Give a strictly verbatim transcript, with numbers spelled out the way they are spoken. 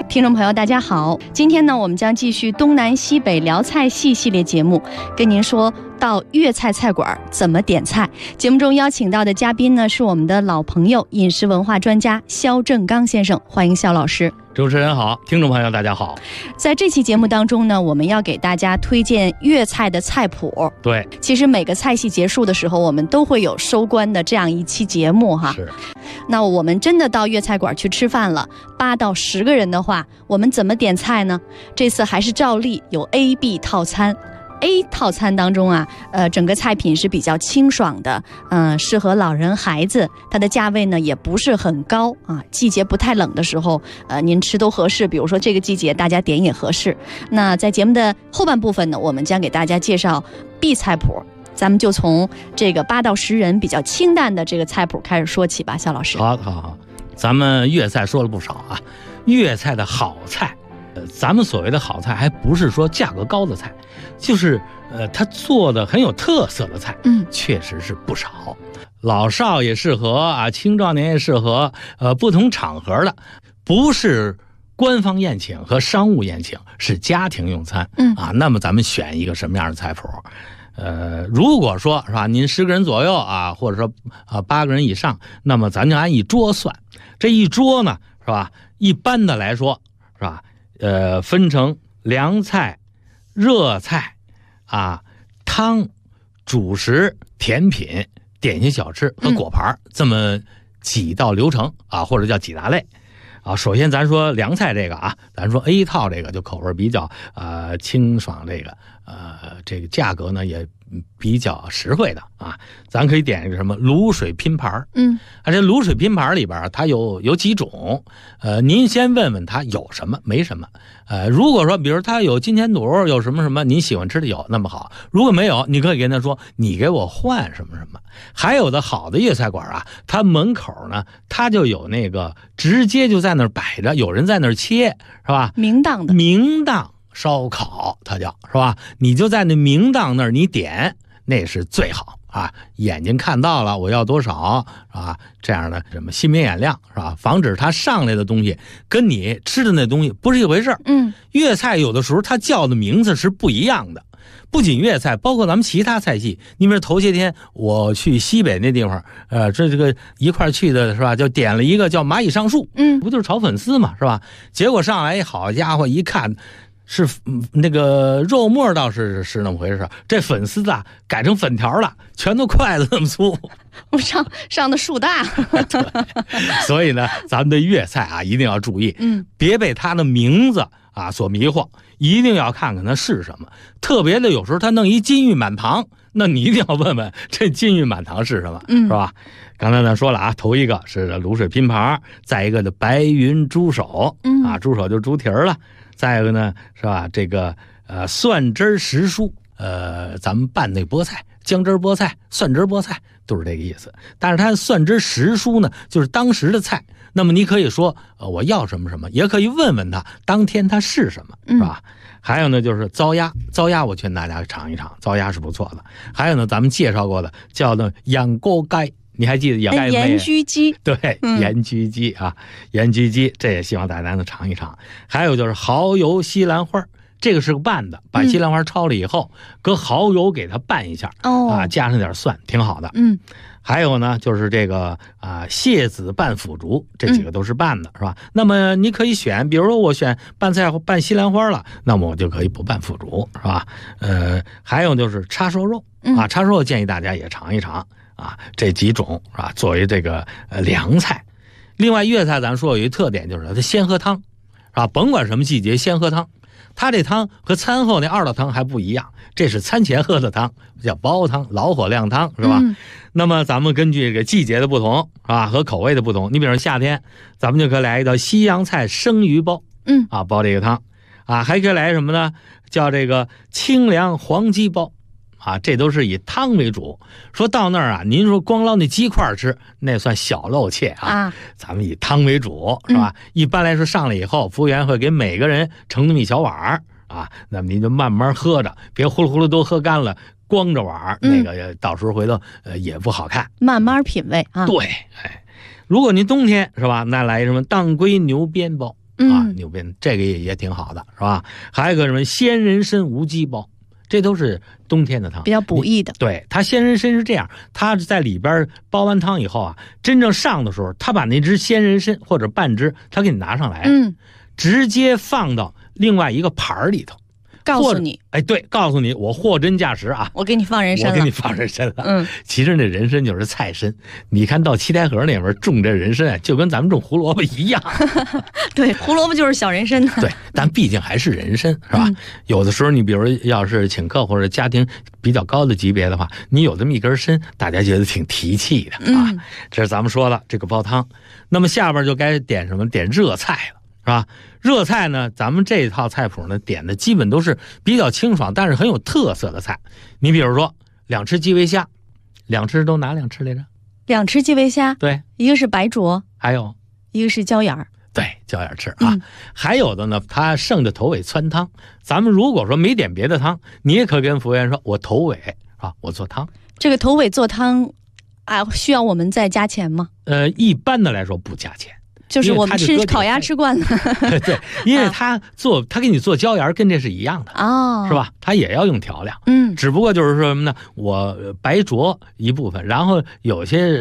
听众朋友大家好，今天呢我们将继续东南西北聊菜系系列节目，跟您说到粤菜菜馆怎么点菜。节目中邀请到的嘉宾呢是我们的老朋友饮食文化专家肖正刚先生，欢迎肖老师。 主持人好，听众朋友大家好。 在这期节目当中呢，我们要给大家推荐粤菜的菜谱。 对， 其实每个菜系结束的时候，我们都会有收官的这样一期节目哈。 是。 那我们真的到粤菜馆去吃饭了，八到十个人的话，我们怎么点菜呢？这次还是照例有 A、B 套餐。A 套餐当中啊，呃，整个菜品是比较清爽的，嗯、呃，适合老人孩子，它的价位呢也不是很高啊。季节不太冷的时候，呃，您吃都合适。比如说这个季节大家点也合适。那在节目的后半部分呢，我们将给大家介绍 B 菜谱，咱们就从这个八到十人比较清淡的这个菜谱开始说起吧，肖老师。 好，好，好，咱们粤菜说了不少啊，粤菜的好菜。呃，咱们所谓的好菜，还不是说价格高的菜，就是呃，他做的很有特色的菜， 嗯， 确实是不少。老少也适合啊，青壮年也适合，呃，不同场合的，不是官方宴请和商务宴请，是家庭用餐， 嗯啊，那么咱们选一个什么样的菜谱？呃，如果说是吧，您十个人左右啊，或者说啊八个人以上，那么咱就按一桌算。这一桌呢，是吧？一般的来说，是吧？呃，分成凉菜、热菜啊、汤、主食、甜品、点心小吃和果盘、嗯、这么几道流程啊，或者叫几大类啊。首先咱说凉菜这个啊，咱说 A 套这个就口味比较呃清爽，这个呃这个价格呢也比较实惠的啊。咱可以点一个什么卤水拼盘， 嗯， 而且卤水拼盘里边它有有几种，呃，您先问问它有什么没什么，呃，如果说比如它有金钱肚，有什么什么您喜欢吃的有，那么好；如果没有，你可以跟他说你给我换什么什么。还有的好的粤菜馆啊，它门口呢，它就有那个直接就在那儿摆着，有人在那儿切，是吧？ 明档的， 明档烧烤，它叫是吧？你就在那明档那儿你点，那是最好。啊，眼睛看到了，我要多少啊？这样的什么心明眼亮是吧？防止他上来的东西跟你吃的那东西不是一回事。 嗯， 粤菜有的时候它叫的名字是不一样的，不仅粤菜，包括咱们其他菜系。你比如头些天我去西北那地方，呃，这这个一块去的是吧？就点了一个叫蚂蚁上树， 嗯， 不就是炒粉丝嘛，是吧？结果上来，好家伙，一看。是那个肉末倒是是那么回事，这粉丝啊改成粉条了，全都筷子那么粗， 我上上的树大。 所以呢，咱们的粤菜啊一定要注意， 嗯， 别被它的名字啊所迷惑，一定要看看它是什么。特别的，有时候它弄一金玉满堂，那你一定要问问这金玉满堂是什么， 嗯， 是吧？刚才咱说了啊，头一个是卤水拼盘，再一个的白云猪手， 嗯啊，猪手就猪蹄儿了。再一个呢，是吧？这个呃蒜汁时蔬，呃，咱们拌那菠菜、姜汁菠菜、蒜汁菠菜都是这个意思。但是它蒜汁时蔬呢，就是当时的菜。那么你可以说，呃，我要什么什么，也可以问问他当天他是什么，是吧？嗯、还有呢，就是糟鸭，糟鸭我劝大家尝一尝，糟鸭是不错的。还有呢，咱们介绍过的叫做养锅盖。你还记得养盖没？ 盐焗鸡， 对，盐焗鸡啊，盐焗鸡，这也希望大家能尝一尝。还有就是蚝油西兰花，这个是个拌的，把西兰花焯了以后，嗯、搁蚝油给它拌一下， 哦， 啊，加上点蒜，挺好的。 嗯， 还有呢，就是这个啊，蟹子拌腐竹，这几个都是拌的，嗯、是吧？那么你可以选，比如说我选拌菜拌西兰花了，那么我就可以不拌腐竹，是吧？呃，还有就是叉烧肉啊，叉烧肉建议大家也尝一尝。啊，这几种是吧？作为这个呃凉菜，另外粤菜咱说有一特点就是它先喝汤，是吧？甭管什么季节，先喝汤。它这汤和餐后那二道汤还不一样，这是餐前喝的汤，叫煲汤、老火靓汤，是吧？嗯、那么咱们根据这个季节的不同，是吧？和口味的不同，你比如夏天，咱们就可以来一道西洋菜生鱼煲， 嗯， 啊，煲这个汤，啊，还可以来什么呢？叫这个清凉黄鸡煲。啊，这都是以汤为主。说到那儿啊，您说光捞那鸡块吃，那算小漏怯啊。 啊咱们以汤为主，是吧？嗯、一般来说上来以后，服务员会给每个人盛那么一小碗啊，那么您就慢慢喝着，别呼噜呼噜都喝干了，光着碗，嗯、那个到时候回头呃也不好看。 慢慢品味啊。 对，哎，如果您冬天是吧，那来什么当归牛鞭煲。 嗯牛鞭这个也也挺好的，是吧？还有个什么鲜人参无鸡煲，这都是冬天的汤， 比较补益的。 对，它鲜人参是这样，它在里边煲完汤以后啊，真正上的时候，他把那只鲜人参或者半只，他给你拿上来， 嗯， 直接放到另外一个盘儿里头， 告诉你， 哎，对，告诉你我货真价实啊， 我给你放人参了， 我给你放人参了。 嗯， 其实那人参就是菜参，你看到七台河那边种这人参啊，就跟咱们种胡萝卜一样。 对，胡萝卜就是小人参呢。 对，但毕竟还是人参，是吧？ 嗯、 有的时候你比如要是请客或者家庭比较高的级别的话，你有这么一根参，大家觉得挺提气的啊。 嗯、 这是咱们说了这个煲汤，那么下边就该点什么？点热菜了。是吧？热菜呢，咱们这套菜谱呢，点的基本都是比较清爽，但是很有特色的菜。你比如说，两吃基围虾，两吃都哪两吃来着？ 两吃基围虾， 对， 一个是白灼， 还有一个是椒眼儿， 对，椒眼吃啊。 嗯、 还有的呢，它剩的头尾汆汤。咱们如果说没点别的汤，你也可跟服务员说，我头尾啊，我做汤。 这个头尾做汤啊，需要我们再加钱吗？ 呃，一般的来说不加钱。 就是我们吃烤鸭吃惯了， 对，因为他做他给你做椒盐跟这是一样的哦， 是吧？他也要用调料， 嗯， 只不过就是说什么呢？我白灼一部分，然后有些